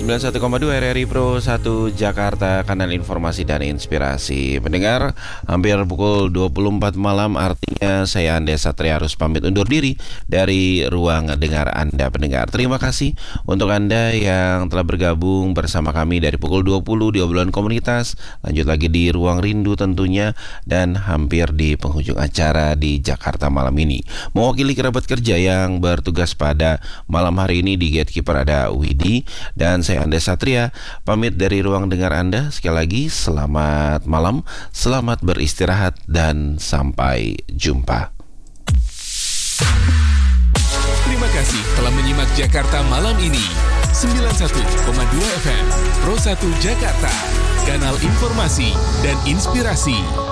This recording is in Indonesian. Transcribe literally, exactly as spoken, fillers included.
sembilan puluh satu koma dua R R I Pro satu Jakarta, kanal informasi dan inspirasi. Pendengar, hampir pukul dua puluh empat malam, artinya saya Anda Satria harus pamit undur diri dari ruang dengar Anda pendengar. Terima kasih untuk Anda yang telah bergabung bersama kami dari pukul dua puluh di obrolan komunitas, lanjut lagi di ruang rindu tentunya, dan hampir di penghujung acara di Jakarta malam ini. Mewakili kerabat kerja yang bertugas pada malam hari ini di Gatekeeper ada Widi dan saya Anda Satria, pamit dari ruang dengar Anda. Sekali lagi selamat malam, selamat beristirahat dan sampai jumpa. Terima kasih telah menyimak Jakarta malam ini. sembilan puluh satu koma dua F M Pro satu Jakarta, kanal informasi dan inspirasi.